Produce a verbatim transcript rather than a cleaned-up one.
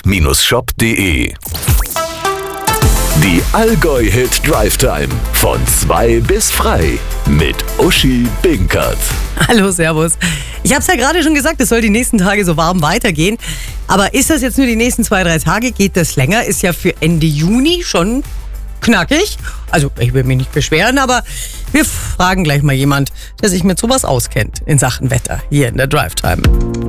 shop punkt de. Die Allgäu-Hit Drive Time. Von zwei bis frei. Mit Uschi Binkert. Hallo, servus. Ich habe es ja gerade schon gesagt, es soll die nächsten Tage so warm weitergehen. Aber ist das jetzt nur die nächsten zwei, drei Tage? Geht das länger? Ist ja für Ende Juni schon knackig. Also ich will mich nicht beschweren, aber wir fragen gleich mal jemand, der sich mit sowas auskennt in Sachen Wetter hier in der Drive Time.